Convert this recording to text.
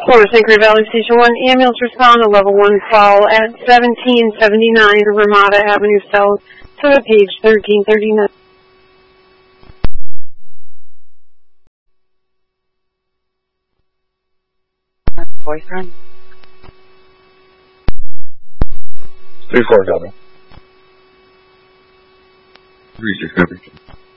Florida St. Clair Valley Station 1, ambulance respond to level 1 call at 1779 Ramada Avenue South to page 1339. Boyfriend? 3-4, Delta. 3-6,